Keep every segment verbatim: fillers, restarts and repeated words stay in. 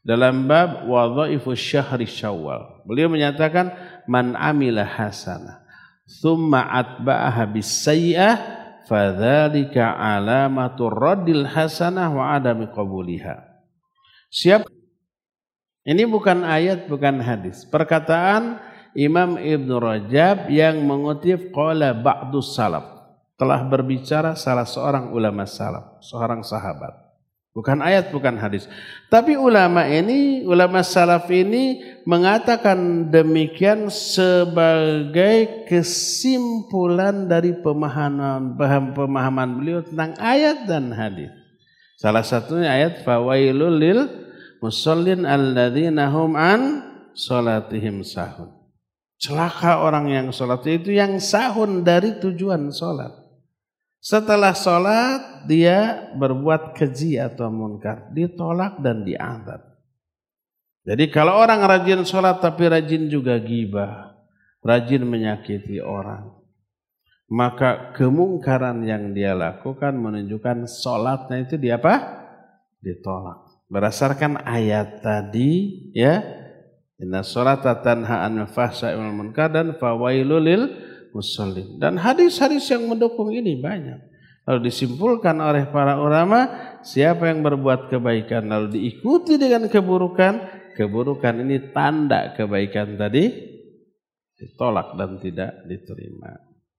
dalam bab wadhaifus syahri Syawal. Beliau menyatakan man amila hasanah thumma atba'aha bis-sayyi'ah fadzalika alamatur raddil hasanah wa adami qabuliha. Siap. Ini bukan ayat, bukan hadis. Perkataan Imam Ibn Rajab yang mengutip qala ba'dus salaf. Telah berbicara salah seorang ulama salaf, seorang sahabat. Bukan ayat, bukan hadis. Tapi ulama ini, ulama salaf ini mengatakan demikian sebagai kesimpulan dari pemahaman pemahaman beliau tentang ayat dan hadis. Salah satunya ayat fawailul lil musallin alladzina hum an salatihim sahun. Celaka orang yang salat itu yang sahun dari tujuan salat. Setelah sholat dia berbuat keji atau munkar, ditolak dan diazab. Jadi kalau orang rajin sholat tapi rajin juga ghibah, rajin menyakiti orang, maka kemungkaran yang dia lakukan menunjukkan sholatnya itu dia apa? Ditolak. Berdasarkan ayat tadi, ya, inna sholata tanha 'anil fahsya'i wal munkar dan fawailul lil musallin. Dan hadis-hadis yang mendukung ini banyak. Lalu disimpulkan oleh para ulama, siapa yang berbuat kebaikan lalu diikuti dengan keburukan, keburukan ini tanda kebaikan tadi ditolak dan tidak diterima.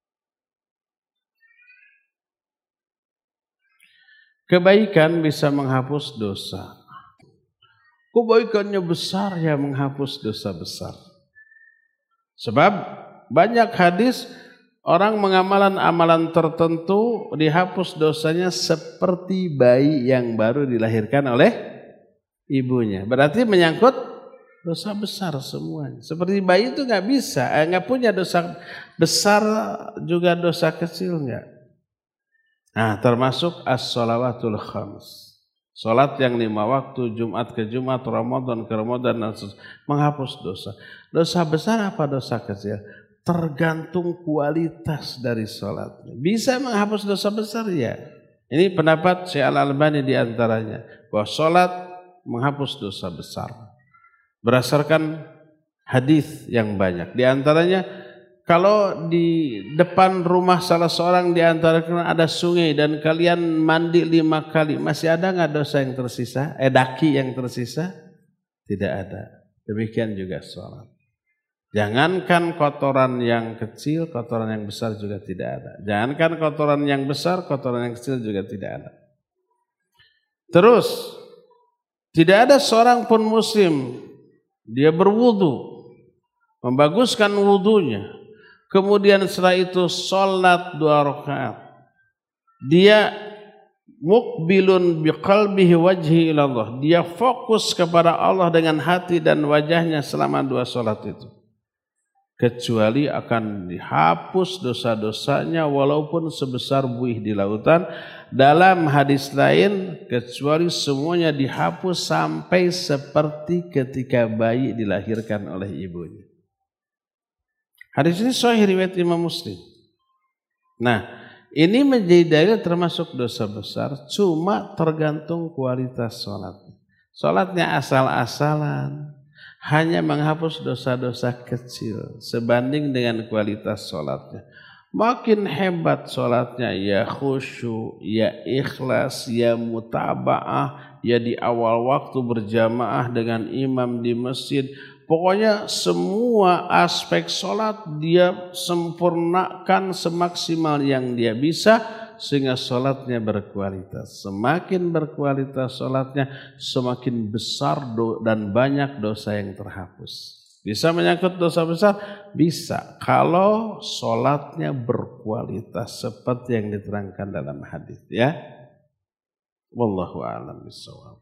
Kebaikan bisa menghapus dosa. Kebaikannya besar ya menghapus dosa besar. Sebab banyak hadis orang mengamalkan amalan tertentu dihapus dosanya seperti bayi yang baru dilahirkan oleh ibunya. Berarti menyangkut dosa besar semuanya. Seperti bayi itu nggak bisa, eh, nggak punya dosa besar juga dosa kecil nggak. Nah, termasuk as-shalawatul khams. Salat yang lima waktu, Jumat ke Jumat, Ramadan ke Ramadan, menghapus dosa. Dosa besar apa dosa kecil? Tergantung kualitas dari sholatnya. Bisa menghapus dosa besar ya. Ini pendapat Syekh Al-Albani diantaranya. Bahwa sholat menghapus dosa besar. Berdasarkan hadis yang banyak. Di antaranya kalau di depan rumah salah seorang di antara kalian ada sungai dan kalian mandi lima kali. Masih ada nggak dosa yang tersisa? Eh daki yang tersisa? Tidak ada. Demikian juga sholat. Jangankan kotoran yang kecil, kotoran yang besar juga tidak ada. Jangankan kotoran yang besar, kotoran yang kecil juga tidak ada. Terus, tidak ada seorang pun muslim, dia berwudu, membaguskan wudunya, kemudian setelah itu sholat dua rakaat. Dia mukbilun biqalbihi wajhi ilallah. Dia fokus kepada Allah dengan hati dan wajahnya selama dua sholat itu. Kecuali akan dihapus dosa-dosanya walaupun sebesar buih di lautan. Dalam hadis lain, kecuali semuanya dihapus sampai seperti ketika bayi dilahirkan oleh ibunya. Hadis ini sahih riwayat Imam Muslim. Nah, ini menjadi dalil termasuk dosa besar, cuma tergantung kualitas sholatnya. Sholatnya asal-asalan, hanya menghapus dosa-dosa kecil sebanding dengan kualitas sholatnya. Makin hebat sholatnya, ya khusyuk, ya ikhlas, ya mutaba'ah, ya di awal waktu berjamaah dengan imam di masjid. Pokoknya semua aspek sholat dia sempurnakan semaksimal yang dia bisa, sehingga sholatnya berkualitas. Semakin berkualitas sholatnya, semakin besar dan banyak dosa yang terhapus. Bisa menyangkut dosa besar? Bisa. Kalau sholatnya berkualitas seperti yang diterangkan dalam hadis, ya. Wallahu a'lam bishawab.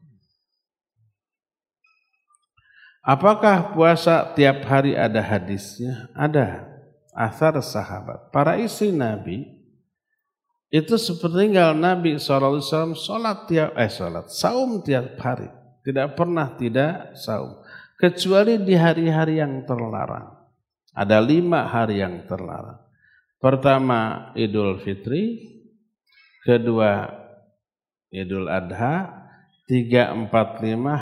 Apakah puasa tiap hari ada hadisnya? Ada. Athar sahabat. Para istri Nabi itu sepeninggal Nabi shallallahu alaihi wasallam sholat tiap eh sholat saum tiap hari, tidak pernah tidak saum kecuali di hari-hari yang terlarang. Ada lima hari yang terlarang. Pertama Idul Fitri, kedua Idul Adha, tiga, empat, lima